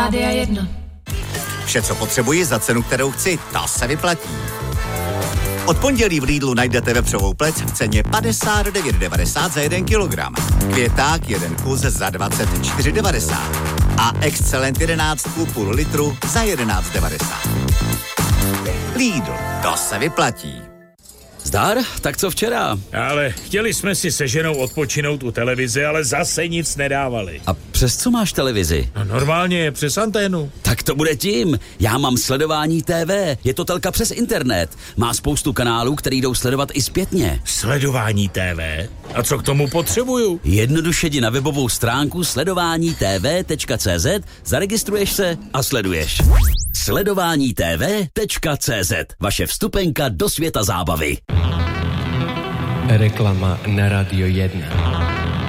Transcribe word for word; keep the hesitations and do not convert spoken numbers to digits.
Rádia jedna. Vše, co potřebuji za cenu, kterou chci, to se vyplatí. Od pondělí v Lidlu najdete vepřovou plec v ceně padesát devět devadesát za jeden kilogram. Květák jeden kus za dvacet čtyři devadesát. A Excellent jedenáct půl litru za jedenáct devadesát. Lidl, to se vyplatí. Zdar, tak co včera? Ale chtěli jsme si se ženou odpočinout u televize, ale zase nic nedávali. A přes co máš televizi? No normálně, přes anténu. Tak to bude tím. Já mám Sledování T V. Je to telka přes internet. Má spoustu kanálů, který jdou sledovat i zpětně. Sledování T V? A co k tomu potřebuju? Jednoduše jdi na webovou stránku sledování t v tečka cé zet, zaregistruješ se a sleduješ. sledování t v tečka cé zet. Vaše vstupenka do světa zábavy. Reklama na Radio jedna.